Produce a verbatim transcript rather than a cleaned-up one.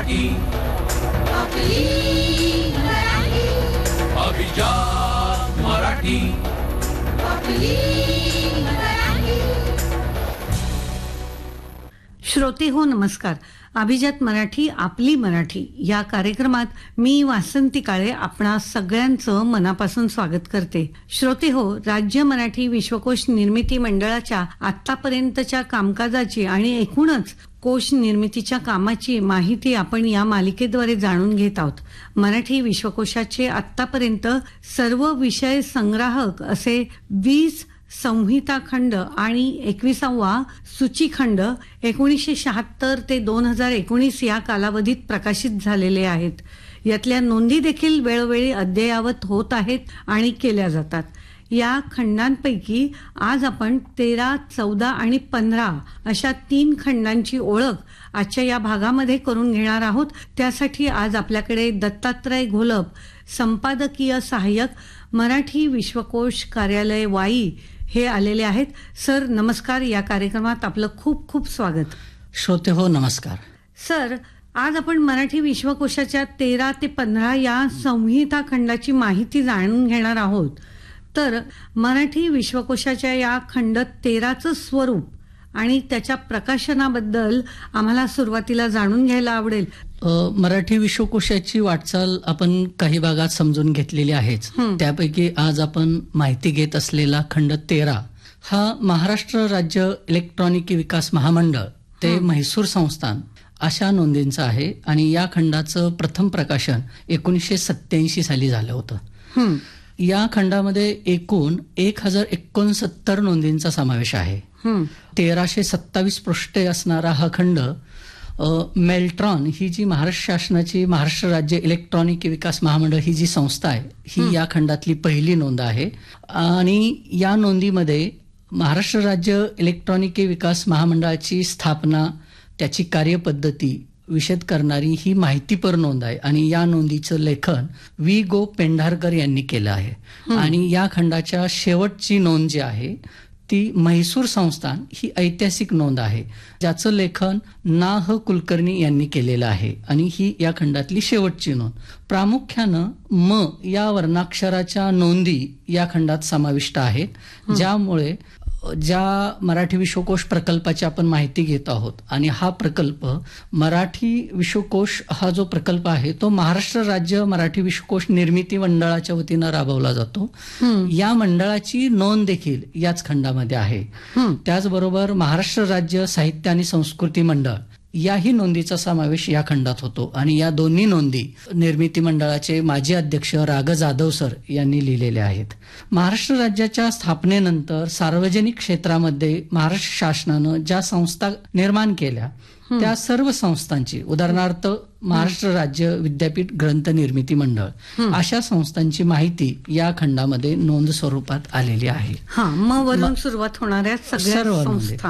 मराठी आपली मराठी अभिजात मराठी आपली मराठी. श्रोते हो नमस्कार. अभिजात मराठी आपली मराठी या कार्यक्रमात मी वासंती काळे आपणा सगळ्यांचं मनापासून स्वागत करते. श्रोते हो, राज्य मराठी विश्वकोश निर्मिती मंडळाच्या आतापर्यंतच्या कामकाजाची आणि एकूणच कोश निर्मितीच्या कामाची माहिती आपण या मालिकेद्वारे जाणून घेत आहोत. मराठी विश्वकोशाचे आतापर्यंत सर्व विषय संग्राहक असे वीस संहिता खंड आणि एकविसावा सूचीखंड एकोणीसशे शहात्तर ते दोन हजार एकोणीस या कालावधीत प्रकाशित झालेले आहेत. यातल्या नोंदी देखील वेळोवेळी अद्ययावत होत आहेत आणि केल्या जातात. या खंडांपैकी आज आपण तेरा, चौदा आणि पंधरा अशा तीन खंडांची ओळख आजच्या या भागामध्ये करून घेणार आहोत. त्यासाठी आज आपल्याकडे दत्तात्रय घोलप, संपादकीय सहाय्यक, मराठी विश्वकोश कार्यालय वाई हे आलेले आहेत. सर नमस्कार. या कार्यक्रमात आपलं खूप खूप स्वागत. श्रोते हो नमस्कार. सर, आज आपण मराठी विश्वकोशाच्या तेरा ते पंधरा या संहिता खंडाची माहिती जाणून घेणार आहोत. तर मराठी विश्वकोशाच्या या खंड तेराचं स्वरूप आणि त्याच्या प्रकाशनाबद्दल आम्हाला सुरुवातीला जाणून घ्यायला आवडेल. मराठी विश्वकोशाची वाटचाल आपण काही भागात समजून घेतलेली आहेच. त्यापैकी आज आपण माहिती घेत असलेला खंड तेरा हा महाराष्ट्र राज्य इलेक्ट्रॉनिक विकास महामंडळ ते म्हैसूर संस्थान अशा नोंदींचा आहे आणि या खंडाचं प्रथम प्रकाशन एकोणीसशे सत्याऐंशी साली झालं होतं. या खंडामध्ये एकूण एक हजार एकोणसत्तर नोंदींचा समावेश आहे. तेराशे सत्तावीस पृष्ठे असणारा हा खंड मेल्ट्रॉन ही जी महाराष्ट्र शासनाची महाराष्ट्र राज्य इलेक्ट्रॉनिक विकास महामंडळ ही जी संस्था आहे ही या खंडातली पहिली नोंद आहे. आणि या नोंदीमध्ये महाराष्ट्र राज्य इलेक्ट्रॉनिक विकास महामंडळाची स्थापना, त्याची कार्यपद्धती विशद करणारी ही माहितीपर नोंद आहे आणि या नोंदीचं लेखन वी गो पेंढारकर यांनी केलं आहे. आणि या खंडाच्या शेवटची नोंद जी आहे ती म्हैसूर संस्थान ही ऐतिहासिक नोंद आहे ज्याचं लेखन ना ह कुलकर्णी यांनी केलेलं आहे आणि ही या खंडातली शेवटची नोंद. प्रामुख्यानं म या वर्णाक्षराच्या नोंदी या खंडात समाविष्ट आहेत, ज्यामुळे ज्या मराठी विश्वकोश प्रकल्पाची आपण माहिती घेत आहोत आणि हा प्रकल्प मराठी विश्वकोश हा जो प्रकल्प आहे तो महाराष्ट्र राज्य मराठी विश्वकोश निर्मिती मंडळाच्या वतीनं राबवला जातो. या मंडळाची नोंद देखील याच खंडामध्ये आहे. त्याचबरोबर महाराष्ट्र राज्य साहित्य आणि संस्कृती मंडळ याही नोंदीचा समावेश या खंडात होतो आणि या दोन्ही नोंदी निर्मिती मंडळाचे माजी अध्यक्ष राग जाधव सर यांनी लिहिलेल्या आहेत. महाराष्ट्र राज्याच्या स्थापनेनंतर सार्वजनिक क्षेत्रामध्ये महाराष्ट्र शासनानं ज्या संस्था निर्माण केल्या त्या सर्व संस्थांची, उदाहरणार्थ महाराष्ट्र राज्य विद्यापीठ ग्रंथ निर्मिती मंडळ अशा संस्थांची माहिती या खंडामध्ये नोंद स्वरूपात आलेली आहे. हा, मग वरून सुरुवात होणाऱ्या सगळ्या संस्था